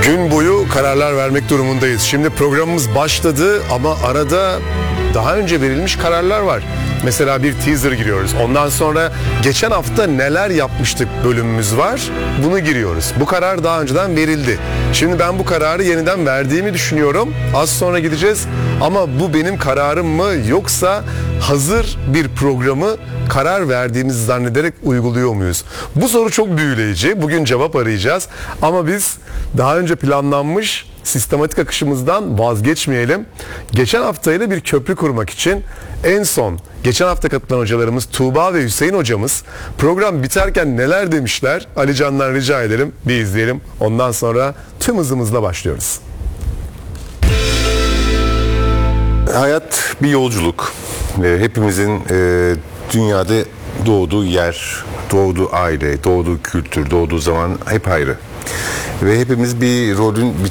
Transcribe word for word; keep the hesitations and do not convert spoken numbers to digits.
Gün boyu kararlar vermek durumundayız. Şimdi programımız başladı ama arada daha önce verilmiş kararlar var. Mesela bir teaser giriyoruz. Ondan sonra geçen hafta neler yapmıştık bölümümüz var. Bunu giriyoruz. Bu karar daha önceden verildi. Şimdi ben bu kararı yeniden verdiğimi düşünüyorum. Az sonra gideceğiz. Ama bu benim kararım mı yoksa hazır bir programı karar verdiğimizi zannederek uyguluyor muyuz? Bu soru çok büyüleyici. Bugün cevap arayacağız. Ama biz daha önce planlanmış sistematik akışımızdan vazgeçmeyelim. Geçen haftayla bir köprü kurmak için en son geçen hafta katılan hocalarımız Tuğba ve Hüseyin hocamız program biterken neler demişler? Ali Can'dan rica edelim, bir izleyelim. Ondan sonra tüm hızımızla başlıyoruz. Hayat bir yolculuk. Hepimizin e, dünyada doğduğu yer, doğduğu aile, doğduğu kültür, doğduğu zaman hep ayrı. Ve hepimiz bir rolün bir